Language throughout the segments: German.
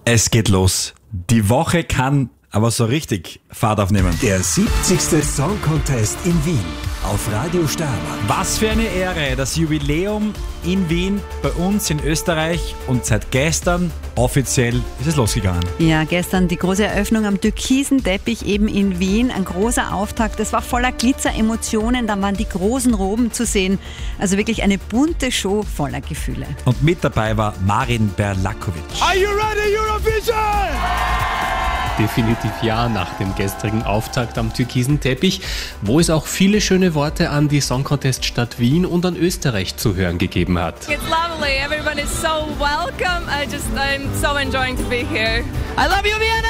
Es geht los. Die Woche kann aber so richtig Fahrt aufnehmen. Der 70. Song Contest in Wien auf Radio Steiermark. Was für eine Ehre, das Jubiläum in Wien, bei uns in Österreich, und seit gestern offiziell ist es losgegangen. Ja, gestern die große Eröffnung am türkisen Teppich eben in Wien, ein großer Auftakt, das war voller Glitzer, Emotionen, dann waren die großen Roben zu sehen, also wirklich eine bunte Show voller Gefühle. Und mit dabei war Marin Berlakovic. Are you ready, Eurovision? Definitiv ja, nach dem gestrigen Auftakt am türkisen Teppich, wo es auch viele schöne Worte an die Song Contest Stadt Wien und an Österreich zu hören gegeben hat. It's lovely, everybody is so welcome. I'm so enjoying to be here. I love you, Vienna!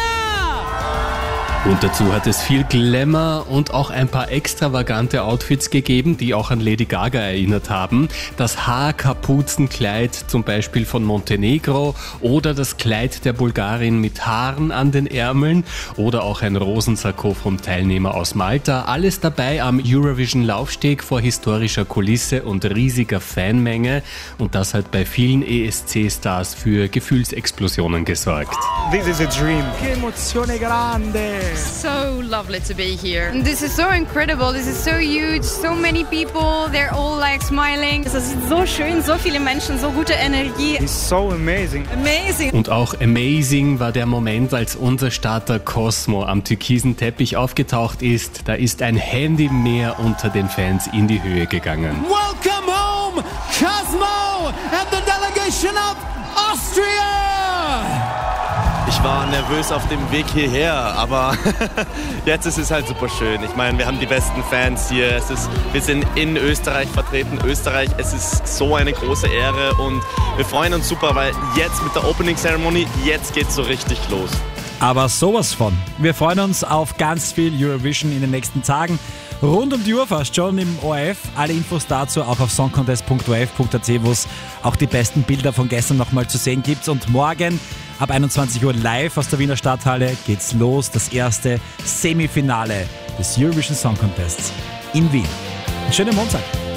Und dazu hat es viel Glamour und auch ein paar extravagante Outfits gegeben, die auch an Lady Gaga erinnert haben. Das Haarkapuzenkleid zum Beispiel von Montenegro oder das Kleid der Bulgarin mit Haaren an den Ärmeln oder auch ein Rosensakko vom Teilnehmer aus Malta. Alles dabei am Eurovision Laufsteg vor historischer Kulisse und riesiger Fanmenge. Und das hat bei vielen ESC-Stars für Gefühlsexplosionen gesorgt. This is a dream. Che emozione grande! So lovely to be here. This is so incredible. This is so huge. So many people. They're all like smiling. Es ist so schön, so viele Menschen, so gute Energie. It's so amazing. Amazing. Und auch amazing war der Moment, als unser Starter Cosmo am türkisen Teppich aufgetaucht ist. Da ist ein Handymeer unter den Fans in die Höhe gegangen. Welcome home, Cosmo and the delegation of Austria! Ich war nervös auf dem Weg hierher, aber jetzt ist es halt super schön. Ich meine, wir haben die besten Fans hier. Wir sind in Österreich vertreten. Österreich, es ist so eine große Ehre und wir freuen uns super, weil jetzt mit der Opening Ceremony, jetzt geht's so richtig los. Aber sowas von. Wir freuen uns auf ganz viel Eurovision in den nächsten Tagen. Rund um die Uhr fast schon im ORF. Alle Infos dazu auch auf songcontest.orf.at, wo es auch die besten Bilder von gestern nochmal zu sehen gibt. Und morgen ab 21 Uhr live aus der Wiener Stadthalle geht's los. Das erste Semifinale des Eurovision Song Contests in Wien. Einen schönen Montag.